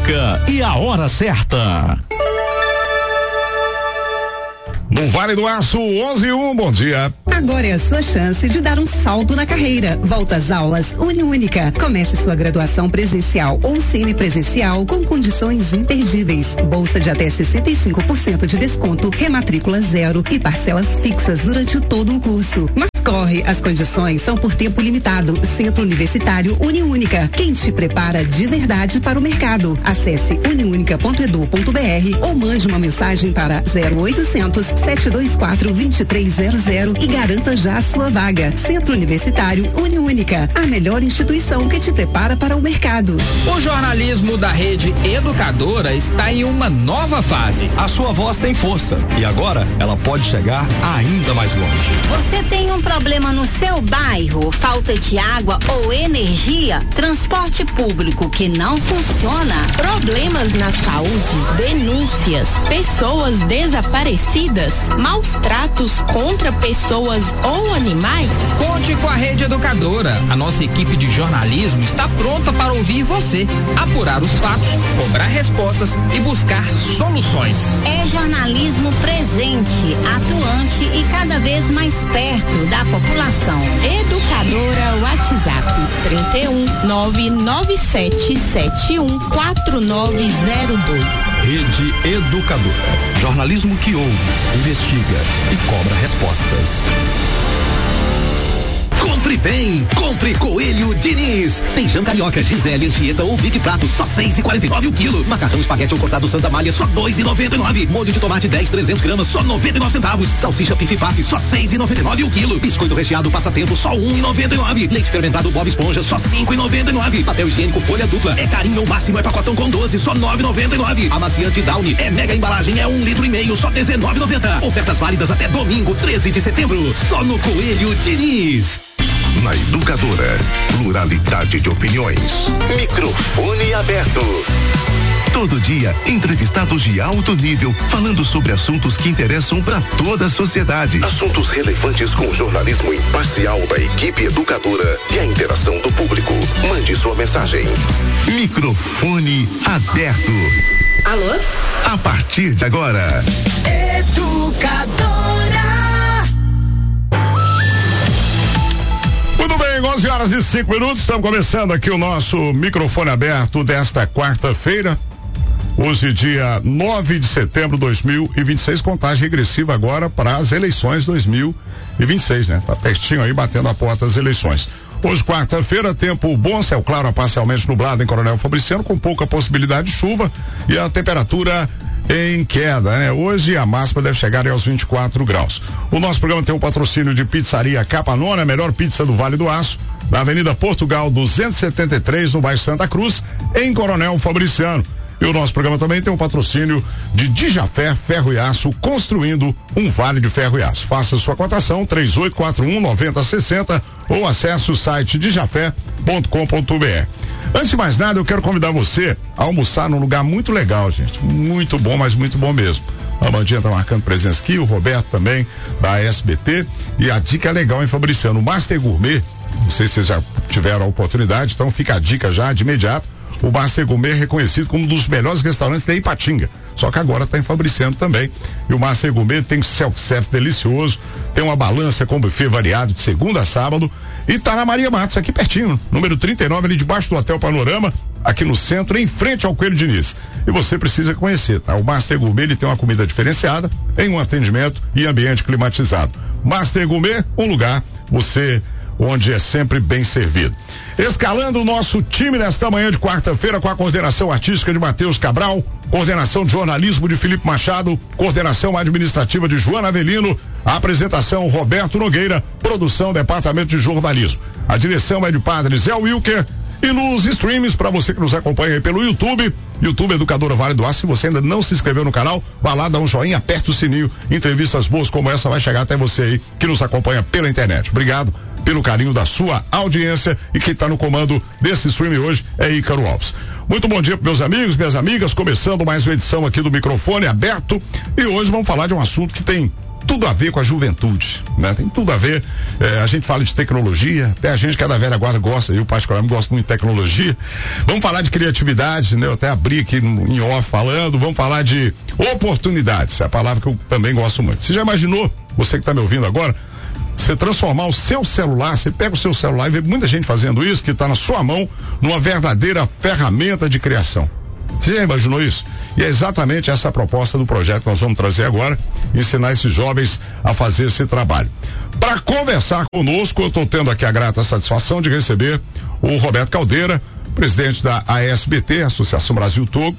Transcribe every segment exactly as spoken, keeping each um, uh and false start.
Única e a hora certa. No Vale do Aço, onze e um, bom dia. Agora é a sua chance de dar um salto na carreira. Volta às aulas Uniúnica. Comece sua graduação presencial ou semipresencial com condições imperdíveis. Bolsa de até sessenta e cinco por cento de desconto, rematrícula zero e parcelas fixas durante todo o curso. Mas corre, as condições são por tempo limitado. Centro Universitário Uniúnica. Quem te prepara de verdade para o mercado. Acesse uniúnica ponto edu ponto br ou mande uma mensagem para zero oitocentos, sete dois quatro, dois três zero zero e garanta já a sua vaga. Centro Universitário Uniúnica, a melhor instituição que te prepara para o mercado. O jornalismo da Rede Educadora está em uma nova fase. A sua voz tem força e agora ela pode chegar ainda mais longe. Você tem um problema no seu bairro, falta de água ou energia, transporte público que não funciona, problemas na saúde, denúncias, pessoas desaparecidas, maus tratos contra pessoas ou animais? Conte com a Rede Educadora. A nossa equipe de jornalismo está pronta para ouvir você, apurar os fatos, cobrar respostas e buscar soluções. É jornalismo presente, atuante e cada vez mais perto da população. Educadora WhatsApp trinta e um, nove nove sete sete um, quatro nove zero dois. Rede Educadora. Jornalismo que ouve, investiga e cobra respostas. Compre bem, compre Coelho Diniz. Feijão carioca, Gisele, Anchieta ou Big Prato, só seis e quarenta e nove o quilo. Macarrão espaguete ou cortado Santa Malha, só dois e noventa e nove. Molho de tomate dez, trezentos gramas, só noventa e nove centavos. Salsicha Pifi Paf, só seis e noventa e nove o quilo. Biscoito recheado Passatempo, só um e noventa e nove. Leite fermentado Bob Esponja, só cinco e noventa e nove. Papel higiênico Folha Dupla, é carinho, o máximo é pacotão com doze, só nove e noventa e nove. Amaciante Downy, é mega embalagem, é um litro e meio, só dezenove e noventa. Ofertas válidas até domingo, treze de setembro, só no Coelho Diniz. Na Educadora, pluralidade de opiniões. Microfone aberto. Todo dia, entrevistados de alto nível, falando sobre assuntos que interessam para toda a sociedade. Assuntos relevantes com o jornalismo imparcial da equipe educadora e a interação do público. Mande sua mensagem. Microfone aberto. Alô? A partir de agora. Educadora. Muito bem, onze horas e cinco minutos, estamos começando aqui o nosso microfone aberto desta quarta-feira, hoje dia nove de setembro de dois mil e vinte e seis, contagem regressiva agora para as eleições dois mil e vinte e seis, né? Tá pertinho aí, batendo a porta das eleições. Hoje, quarta-feira, tempo bom, céu claro a parcialmente nublado em Coronel Fabriciano, com pouca possibilidade de chuva e a temperatura em queda, né? Hoje a máxima deve chegar aos vinte e quatro graus. O nosso programa tem um patrocínio de Pizzaria Capanona, a melhor pizza do Vale do Aço, na Avenida Portugal duzentos e setenta e três, no bairro Santa Cruz, em Coronel Fabriciano. E o nosso programa também tem um patrocínio de Dijafé Ferro e Aço, construindo um vale de ferro e aço. Faça sua cotação, três oito quatro um, nove zero seis zero, ou acesse o site dijafé ponto com ponto br. Antes de mais nada, eu quero convidar você a almoçar num lugar muito legal, gente. Muito bom, mas muito bom mesmo. A Amandinha tá marcando presença aqui, o Roberto também, da S B T. E a dica é legal em Fabriciano, o Master Gourmet. Não sei se vocês já tiveram a oportunidade, então fica a dica já de imediato. O Master Gourmet é reconhecido como um dos melhores restaurantes da Ipatinga. Só que agora está em Fabriciano também. E o Master Gourmet tem self-service delicioso, tem uma balança com buffet variado de segunda a sábado. E tá na Maria Matos, aqui pertinho, número trinta e nove, ali debaixo do Hotel Panorama, aqui no centro, em frente ao Coelho Diniz. E você precisa conhecer, tá? O Master Gourmet, ele tem uma comida diferenciada, em um atendimento e ambiente climatizado. Master Gourmet, um lugar, você, onde é sempre bem servido. Escalando o nosso time nesta manhã de quarta-feira com a coordenação artística de Matheus Cabral, coordenação de jornalismo de Felipe Machado, coordenação administrativa de Joana Avelino, a apresentação Roberto Nogueira, produção Departamento de Jornalismo. A direção é de Padre Zé Wilker. E nos streams, para você que nos acompanha aí pelo YouTube, YouTube Educadora Vale do Aço. Se você ainda não se inscreveu no canal, vá lá, dá um joinha, aperta o sininho. Entrevistas boas como essa vai chegar até você aí que nos acompanha pela internet. Obrigado pelo carinho da sua audiência, e quem está no comando desse stream hoje é Ícaro Alves. Muito bom dia para meus amigos, minhas amigas, começando mais uma edição aqui do Microfone Aberto, e hoje vamos falar de um assunto que tem tudo a ver com a juventude, né? Tem tudo a ver, é, a gente fala de tecnologia, até a gente que é da velha guarda gosta, eu particularmente gosto muito de tecnologia. Vamos falar de criatividade, né? Eu até abri aqui no, em off falando, vamos falar de oportunidades, é a palavra que eu também gosto muito. Você já imaginou, você que está me ouvindo agora, você transformar o seu celular, você pega o seu celular e vê muita gente fazendo isso, que está na sua mão, numa verdadeira ferramenta de criação. Você já imaginou isso? E é exatamente essa a proposta do projeto que nós vamos trazer agora, ensinar esses jovens a fazer esse trabalho. Para conversar conosco, eu estou tendo aqui a grata satisfação de receber o Roberto Caldeira, presidente da A S B T, Associação Brasil Togo,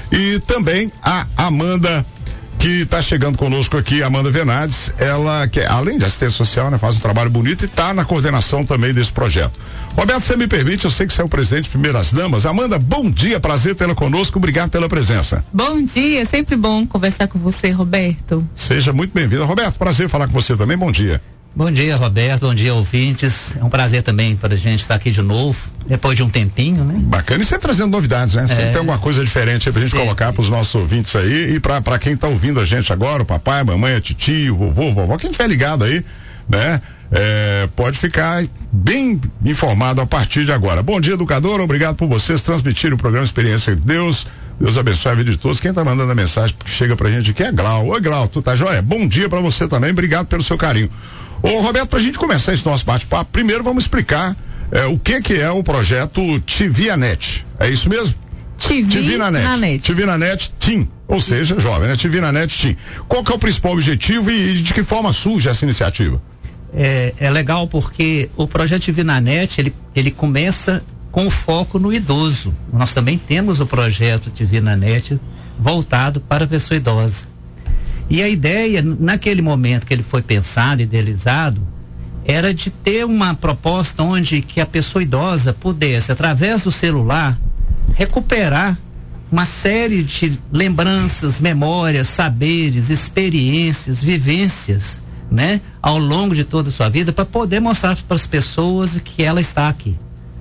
e também a Amanda, que está chegando conosco aqui, Amanda Venades, ela que além de assistência social, né, faz um trabalho bonito e está na coordenação também desse projeto. Roberto, você me permite, eu sei que você é o presidente de Primeiras Damas. Amanda, bom dia, prazer tê-la conosco, obrigado pela presença. Bom dia, sempre bom conversar com você, Roberto. Seja muito bem-vinda. Roberto, prazer falar com você também, bom dia. Bom dia, Roberto, bom dia, ouvintes. É um prazer também para a gente estar aqui de novo, depois de um tempinho, né? Bacana, e sempre trazendo novidades, né? Sempre é, tem alguma coisa diferente aí pra gente colocar pros nossos ouvintes aí, e pra, pra quem tá ouvindo a gente agora, o papai, a mamãe, a titio, o vovô, vovó, quem tiver ligado aí, né? É, pode ficar bem informado a partir de agora. Bom dia, educador, obrigado por vocês transmitirem o programa Experiência de Deus. Deus abençoe a vida de todos. Quem tá mandando a mensagem que chega pra gente aqui é Glau. Oi, Glau, tu tá joia? Bom dia pra você também, obrigado pelo seu carinho. Ô, Roberto, pra gente começar esse nosso bate-papo, primeiro vamos explicar é, o que que é o projeto T V na Net. É isso mesmo? T V na Net. T V na Net Team, ou seja, jovem, né? T V na Net Team. Qual que é o principal objetivo e, e de que forma surge essa iniciativa? É, é legal porque o projeto T V na Net, ele, ele começa com o foco no idoso. Nós também temos o projeto T V na Net voltado para a pessoa idosa. E a ideia, naquele momento que ele foi pensado, idealizado, era de ter uma proposta onde que a pessoa idosa pudesse, através do celular, recuperar uma série de lembranças, memórias, saberes, experiências, vivências, né, ao longo de toda a sua vida, para poder mostrar para as pessoas que ela está aqui,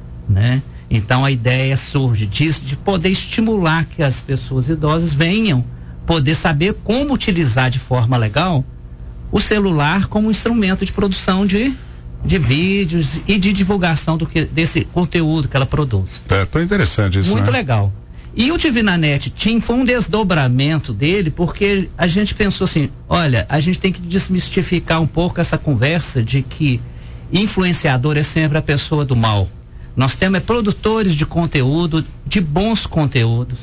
né? Então a ideia surge disso, de poder estimular que as pessoas idosas venham poder saber como utilizar de forma legal o celular como instrumento de produção de, de vídeos e de divulgação do que, desse conteúdo que ela produz. É tão interessante isso, muito né? legal. E o T V na Net Team foi um desdobramento dele, porque a gente pensou assim, olha, a gente tem que desmistificar um pouco essa conversa de que influenciador é sempre a pessoa do mal. Nós temos é, produtores de conteúdo, de bons conteúdos,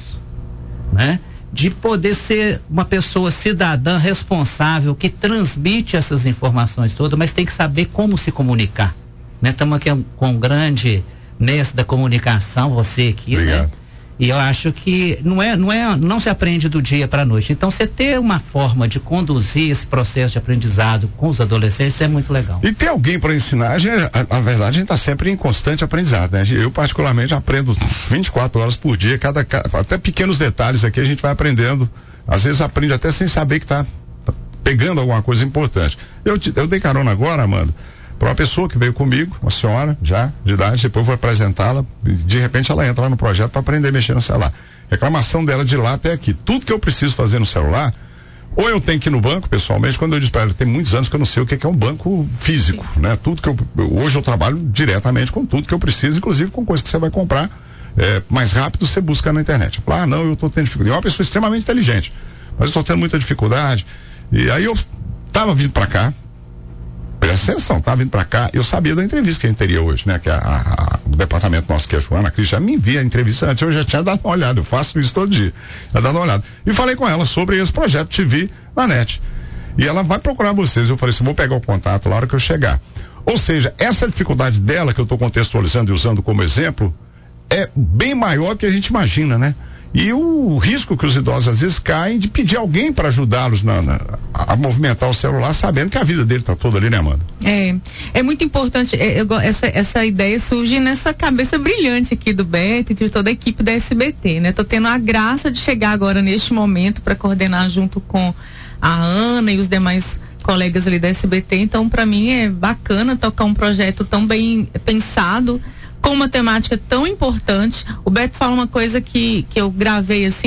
né? De poder ser uma pessoa cidadã responsável que transmite essas informações todas, mas tem que saber como se comunicar, né? Estamos aqui com um grande mestre da comunicação, você aqui, obrigado, né? E eu acho que não é, não é, não se aprende do dia para a noite. Então, você ter uma forma de conduzir esse processo de aprendizado com os adolescentes é muito legal. E tem alguém para ensinar? A gente, a, a verdade, a gente está sempre em constante aprendizado, né? Eu particularmente aprendo vinte e quatro horas por dia, cada, cada até pequenos detalhes aqui a gente vai aprendendo. Às vezes aprende até sem saber que está tá pegando alguma coisa importante. Eu, eu dei carona agora, Amanda, para uma pessoa que veio comigo, uma senhora já de idade, depois eu vou apresentá-la, de repente ela entra lá no projeto para aprender a mexer no celular. Reclamação dela de lá até aqui. Tudo que eu preciso fazer no celular, ou eu tenho que ir no banco pessoalmente, quando eu disse para ela, tem muitos anos que eu não sei o que é, que é um banco físico, Sim. né? Tudo que eu, hoje eu trabalho diretamente com tudo que eu preciso, inclusive com coisas que você vai comprar é, mais rápido, você busca na internet. Fala, ah, não, eu estou tendo dificuldade. É uma pessoa extremamente inteligente, mas eu estou tendo muita dificuldade. E aí eu tava vindo para cá, presta atenção, tá vindo pra cá, eu sabia da entrevista que a gente teria hoje, né? Que a, a, a, o departamento nosso, que é a Joana, a Cris, já me envia a entrevista antes, eu já tinha dado uma olhada, eu faço isso todo dia, já dado uma olhada. E falei com ela sobre esse projeto T V na Net. E ela vai procurar vocês, eu falei assim, vou pegar o contato na hora que eu chegar. Ou seja, essa dificuldade dela, que eu tô contextualizando e usando como exemplo, é bem maior do que a gente imagina, né? E o risco que os idosos às vezes caem de pedir alguém para ajudá-los na, na, a movimentar o celular, sabendo que a vida dele está toda ali, né, Amanda? É, é muito importante, é, eu, essa, essa ideia surge nessa cabeça brilhante aqui do Beto e de toda a equipe da S B T, né? Tô tendo a graça de chegar agora neste momento para coordenar junto com a Ana e os demais colegas ali da S B T, então para mim é bacana tocar um projeto tão bem pensado, com uma temática tão importante. O Beto fala uma coisa que, que eu gravei assim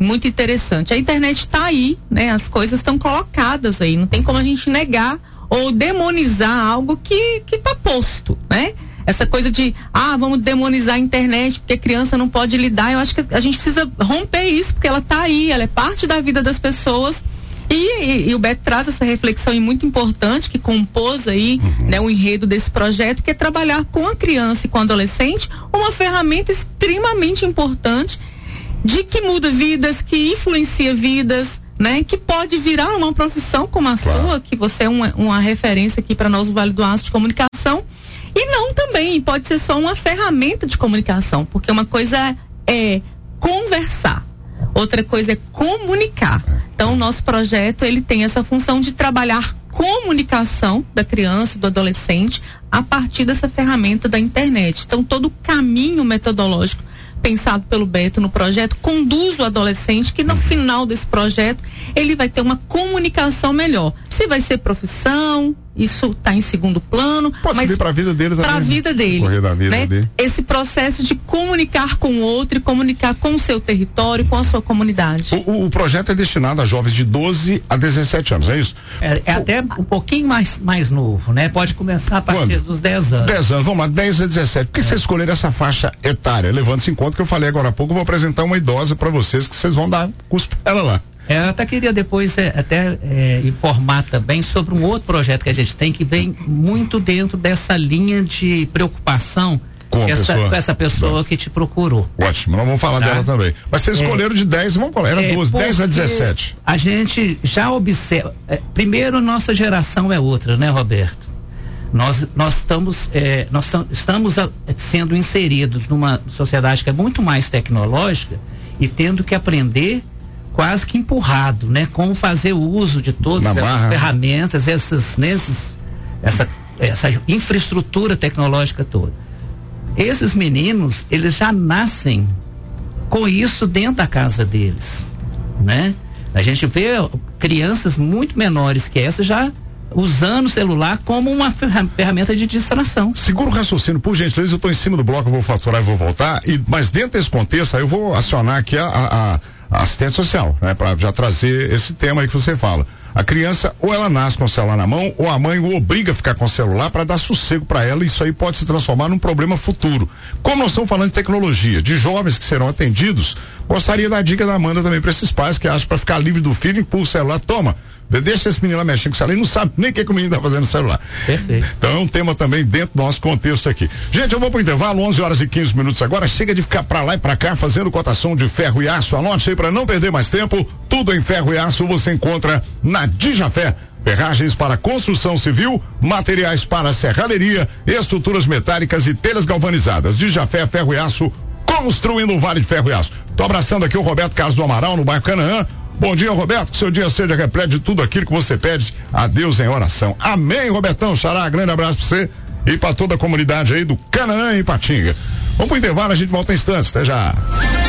muito interessante. A internet está aí, né? As coisas estão colocadas aí, não tem como a gente negar ou demonizar algo que que está posto, né? Essa coisa de, ah, vamos demonizar a internet porque criança não pode lidar, eu acho que a gente precisa romper isso, porque ela está aí, ela é parte da vida das pessoas. E, e, e o Beto traz essa reflexão muito importante que compôs aí, uhum. né, o enredo desse projeto, que é trabalhar com a criança e com o adolescente uma ferramenta extremamente importante de que muda vidas, que influencia vidas, né, que pode virar uma profissão como a claro. sua, que você é uma, uma referência aqui para nós no Vale do Aço de comunicação, e não também pode ser só uma ferramenta de comunicação, porque uma coisa é conversar, outra coisa é comunicar. Então, o nosso projeto, ele tem essa função de trabalhar comunicação da criança, do adolescente, a partir dessa ferramenta da internet. Então, todo o caminho metodológico pensado pelo Beto no projeto conduz o adolescente que no final desse projeto ele vai ter uma comunicação melhor. Se vai ser profissão, isso está em segundo plano. Pode mas servir para a vida dele também. Para a vida dele. Correr da vida né? dele. Esse processo de comunicar com o outro e comunicar com o seu território, com a sua comunidade. O, o projeto é destinado a jovens de doze a dezessete anos, é isso? É, é até um pouquinho mais, mais novo, né? Pode começar a partir Quando? dos dez anos. dez anos, vamos lá, dez a dezessete. Por que é. vocês escolheram essa faixa etária? Levando-se em conta que eu falei agora há pouco, eu vou apresentar uma idosa para vocês que vocês vão dar cuspo para ela lá. É, eu até queria depois é, até é, informar também sobre um outro projeto que a gente tem que vem muito dentro dessa linha de preocupação com essa pessoa, com essa pessoa Nossa. que te procurou. Ótimo, nós vamos falar tá? dela também. Mas vocês escolheram é, de dez, vamos falar, era é, doze, dez a dezessete. A gente já observa, é, primeiro nossa geração é outra, né, Roberto? Nós, nós estamos, é, nós estamos a, sendo inseridos numa sociedade que é muito mais tecnológica e tendo que aprender quase que empurrado, né? Como fazer o uso de todas Na essas barra. ferramentas, essas, nesses, essa, essa infraestrutura tecnológica toda. Esses meninos, eles já nascem com isso dentro da casa deles, né? A gente vê crianças muito menores que essa já usando o celular como uma ferramenta de distração. Segura o raciocínio, por gentileza, eu estou em cima do bloco, eu vou faturar e vou voltar, e, mas dentro desse contexto, aí eu vou acionar aqui a, a, a assistente social, né? Para já trazer esse tema aí que você fala. A criança, ou ela nasce com o celular na mão, ou a mãe o obriga a ficar com o celular para dar sossego para ela, e isso aí pode se transformar num problema futuro. Como nós estamos falando de tecnologia, de jovens que serão atendidos, gostaria da dica da Amanda também para esses pais que acham para ficar livre do filho, empurra o celular, toma, deixa esse menino lá mexendo com o celular e não sabe nem o que, que o menino está fazendo no celular. Perfeito. Então é um tema também dentro do nosso contexto aqui. Gente, eu vou pro intervalo, onze horas e quinze minutos agora, chega de ficar para lá e para cá fazendo cotação de ferro e aço, anote aí para não perder mais tempo, tudo em ferro e aço você encontra na Dijafé. Ferragens para construção civil, materiais para serralheria, estruturas metálicas e telhas galvanizadas. Dijafé, ferro e aço, construindo um vale de ferro e aço. Tô abraçando aqui o Roberto Carlos do Amaral, no bairro Canaã. Bom dia, Roberto, que seu dia seja repleto de tudo aquilo que você pede a Deus em oração. Amém, Robertão, xará, grande abraço pra você e pra toda a comunidade aí do Canaã e Ipatinga. Vamos pro intervalo, a gente volta em instantes, até já.